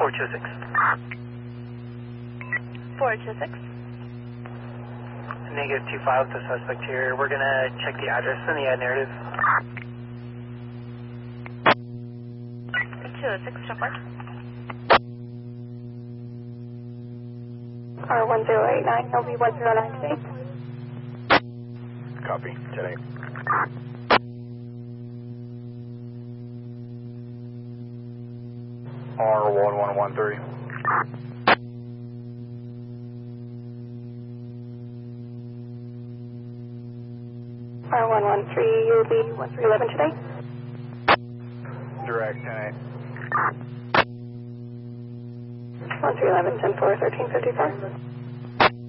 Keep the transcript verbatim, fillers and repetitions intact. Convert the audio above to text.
four two six. four two six. Negative two five with the suspect here. We're going to check the address and the ad narrative. two oh six, report. R one zero eight nine, L B one zero nine today. Copy, today. R one one one three. R one one three, U B one three eleven today. Direct, ten eight. one three eleven, ten four, thirteen fifty-four.